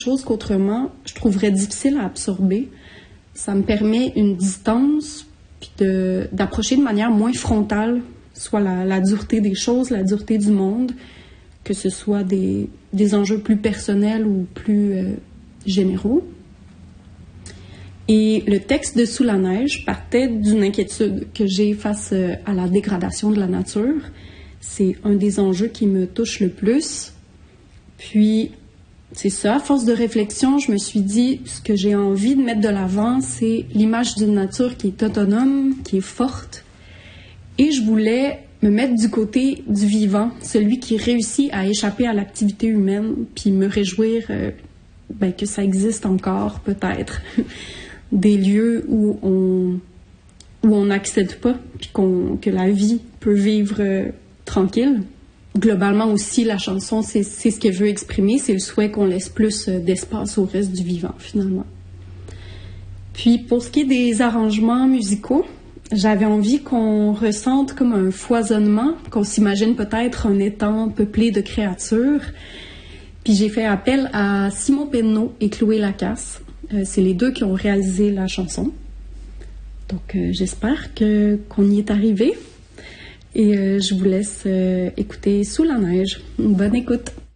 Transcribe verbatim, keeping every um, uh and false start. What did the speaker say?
chose qu'autrement, je trouverais difficile à absorber. Ça me permet une distance, puis de, d'approcher de manière moins frontale, soit la, la dureté des choses, la dureté du monde, que ce soit des, des enjeux plus personnels ou plus euh, généraux. Et le texte de Sous la neige partait d'une inquiétude que j'ai face à la dégradation de la nature. C'est un des enjeux qui me touche le plus. Puis, c'est ça, à force de réflexion, je me suis dit, ce que j'ai envie de mettre de l'avant, c'est l'image d'une nature qui est autonome, qui est forte. Et je voulais me mettre du côté du vivant, celui qui réussit à échapper à l'activité humaine, puis me réjouir euh, ben, que ça existe encore, peut-être, des lieux où on où on n'accède pas, puis qu'on, que la vie peut vivre euh, tranquille. Globalement aussi, la chanson, c'est, c'est ce qu'elle veut exprimer, c'est le souhait qu'on laisse plus d'espace au reste du vivant, finalement. Puis, pour ce qui est des arrangements musicaux, j'avais envie qu'on ressente comme un foisonnement, qu'on s'imagine peut-être un étang peuplé de créatures. Puis j'ai fait appel à Simon Penneau et Chloé Lacasse. Euh, c'est les deux qui ont réalisé la chanson. Donc, euh, j'espère que, qu'on y est arrivé. Et euh, je vous laisse euh, écouter Sous la neige. Bonne écoute!